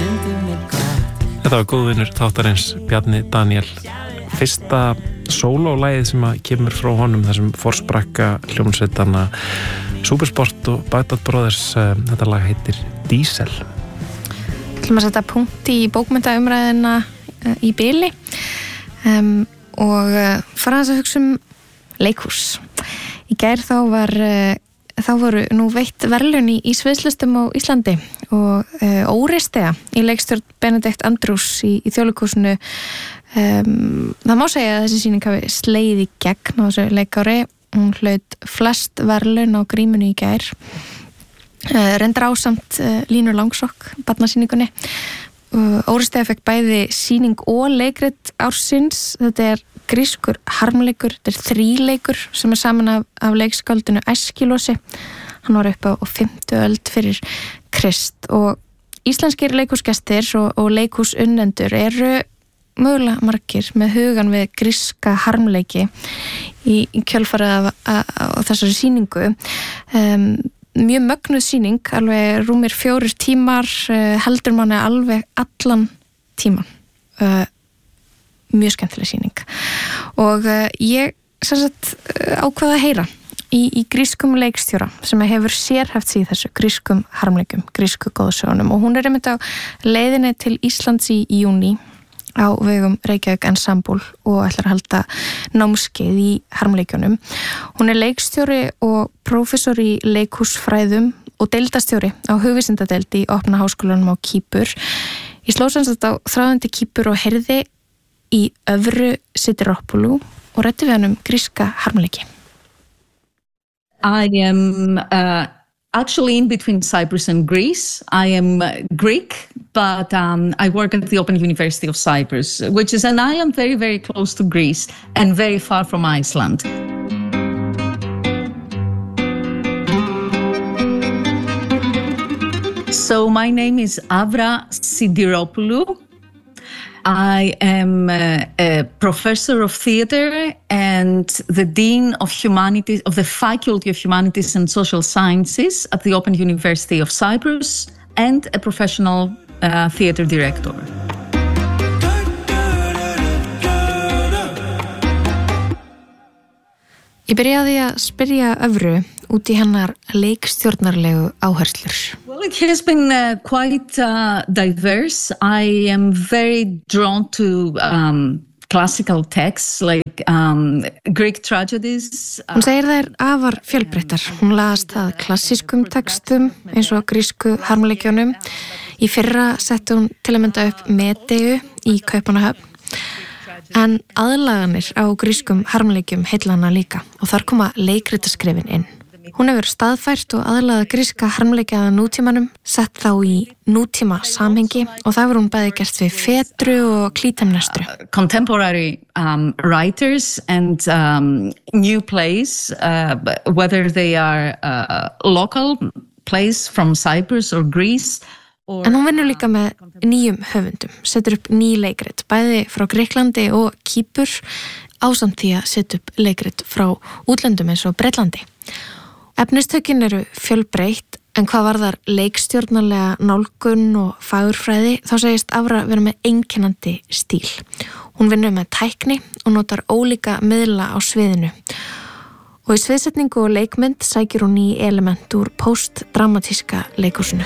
Þetta var góðvinur þáttarins Bjarni Daníel. Fyrsta sólólagið sem að kemur frá honum, þessum forsprakka hljómsveitanna Supersport og Bagdad Brothers. Þetta lag heitir Diesel. Þú ætlum að setja punkt í bókmenntaumræðina í bili og fara að hugsa leikhús. Í gær þá voru nú veitt verðlaun í sviðslistum á Íslandi og Óreistiða í leikstjórn Benedikt Andrews í Þjóðleikhúsinu. Það má segja að þessi sýning hafi slegið í gegn á þessu leikári. Hún hlaut flest verðlaun á grímunu í gær. Reyndar ásamt Línu Langsokk, barnasýningunni. Óreistiða fekk bæði sýning og leikrit ársins. Þetta grískur harmleikur, þetta þríleikur sem saman af leikskáldinu Æskilósi. Hann var upp á 5. öld fyrir Krist og íslenskir leikhúsgestir og leikhúsunnendur eru mögulega margir með hugan við gríska harmleiki í kjölfarið á þessari sýningu. Mjög mögnuð sýning, alveg rúmir 4 tímar, heldur manni alveg allan tíman. Mjög skemmtileg sýning og ég ákvað að heyra í grískum leikstjóra sem hefur sérhæft sig í þessu grískum harmleikum, grísku góðsögunum og hún einmitt á leiðinni til Íslands í júní á vegum Reykjavík Ensemble og ætlar að halda námskeið í harmleikjunum. Hún leikstjóri og prófessor í leikhúsfræðum og deildastjóri á hugvísindadeild í Opna háskólanum á Kýpur. Ég sló sem sagt á þráðandi Kýpur og heyrði í Övru Sidiropoulou og ræddi við hann gríska harmleiki. I am actually in between Cyprus and Greece. I am Greek, but I work at the Open University of Cyprus, and I am very, very close to Greece and very far from Iceland. So my name is Avra Sidiropoulou. I am a professor of theater and the dean of humanities of the Faculty of Humanities and Social Sciences at the Open University of Cyprus and a professional theater director. Ég byrjaði að spyrja Övru út í hennar leikstjórnarlegu áherslur. Well, it has been quite diverse. I am very drawn to classical texts like Greek tragedies. Hún segir þær afar fjölbreyttar. Hún las það klassískum textum eins og grísku harmleikjunum. Í fyrra setti hún til að mynda upp Medeu í Kaupmannahöfn. En aðlaganir á grískum harmleikjum heilla hana líka og þar koma leikritaskrifin inn. Hún hefur staðfært og aðlagað gríska harmleikja að nútímanum, sett þá í nútíma samhengi og það hefur hún bæði gert við Fedru og Klítemnestru. Contemporary writers and new plays, whether they are local plays from Cyprus or Greece. En hún vinnur líka með nýjum höfundum, setur upp ný leikrit, bæði frá Greiklandi og Kýpur, ásamt því að setja upp leikrit frá útlöndum eins og Bretlandi. Efnistökin eru fjölbreytt, en hvað varðar leikstjórnarlega nálgun og fagurfræði, þá segist Avra vera með einkennandi stíl. Hún vinnur með tækni og notar ólíka miðla á sviðinu. Og í sviðsetningu og leikmynd sækir hún ný element úr postdramatíska leikhúsinu.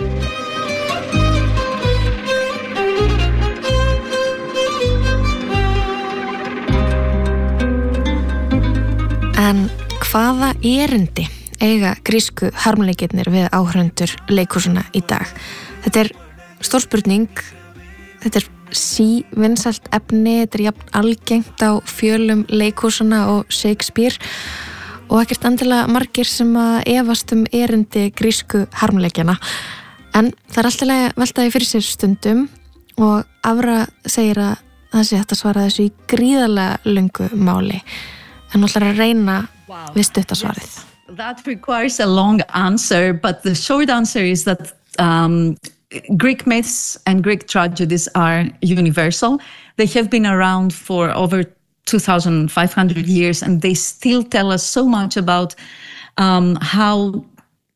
En hvaða erindi eiga grísku harmleikirnir við áhorfendur leikhúsuna í dag? Þetta stór spurning, þetta sívinsælt efni, þetta jafn algengt á fjölum leikhúsuna og Shakespeare og ekkert endilega margir sem að efast erindi grísku harmleikjana. En það alltaf veltaði fyrir sér stundum og Avra segir að það sé hægt að svara þessu í gríðarlega löngu máli. En hún ætlar að reyna við stuttasvarið. That requires a long answer, but the short answer is that Greek myths and Greek tragedies are universal. They have been around for over 2,500 years, and they still tell us so much about how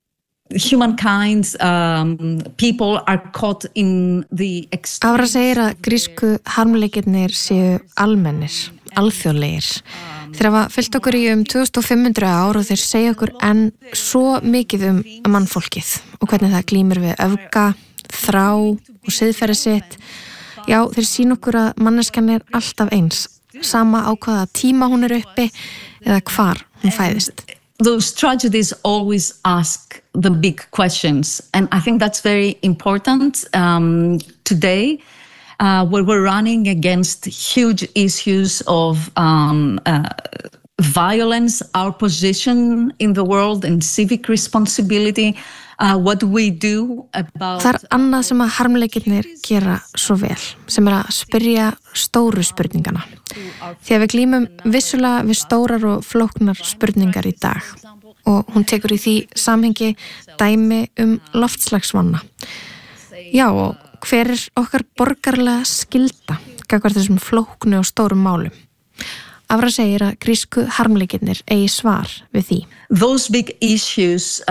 humankind, people are caught in the... Afra segir að grísku harmleikirnir séu almennir, alþjóðlegir. Þeir hafa fylgt okkur í 2500 ár og þeir segja okkur enn svo mikið mannfólkið og hvernig það glímir við öfga, þrá og siðferði sitt. Já, þeir sýna okkur að manneskjan alltaf eins, sama á hvaða tíma hún uppi eða hvar hún fæðist. Those tragedies always ask the big questions, and I think that's very important today. Where we're running against huge issues of violence, our position in the world and civic responsibility. What do we do about... Það annað sem að harmleikirnir gera svo vel, sem að spyrja stóru spurningana. Þegar við glímum vissulega við stórar og flóknar spurningar í dag og hún tekur í því samhengi dæmi loftslagsvána. Já, og hver okkar borgarlega skylda gagnvart þessum flóknu og stórum málum? Afra segir að grísku harmleikirnir eigi svar við því. Those big issues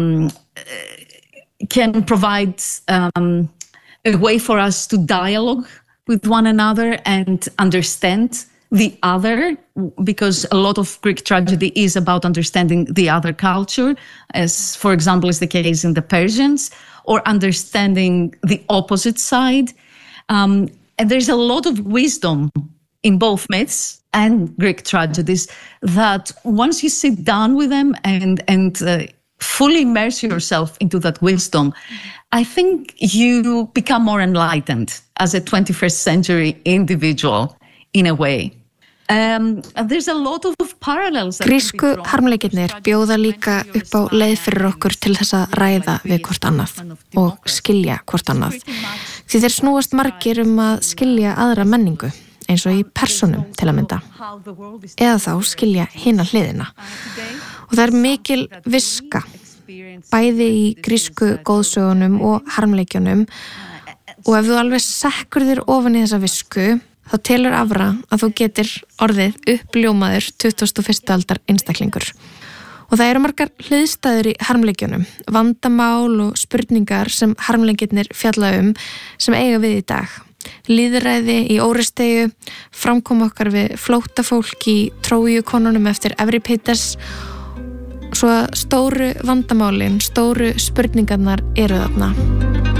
can provide a way for us to dialogue with one another and understand the other, because a lot of Greek tragedy is about understanding the other culture, as, for example, is the case in the Persians, or understanding the opposite side. And there's a lot of wisdom in both myths and Greek tragedies that once you sit down with them and fully immerse yourself into that wisdom, I think you become more enlightened as a 21st century individual in a way. There's a lot of parallels. Grísku harmleikirnir bjóða líka upp á leið fyrir okkur til þess að ræða við hvort annað og skilja hvort annað. Því þeir snúast margir að skilja aðra menningu, eins og í persónum til að mynda, eða þá skilja hina hliðina. Og það mikil viska, bæði í grísku góðsögunum og harmleikjunum, og ef þú alveg sekkur þér ofan í þessa visku, þá telur Afra að þú getur orðið uppljómaður 21. aldar einstaklingur. Og það margar hliðstæður í harmleikjunum, vandamál og spurningar sem harmleikirnir fjalla sem eiga við í dag. Lýðræði í óristegju, framkoma okkar við flóttafólk í Trójukonunum eftir Evripídes, svo stóru vandamálin, stóru spurningarnar eru þarna.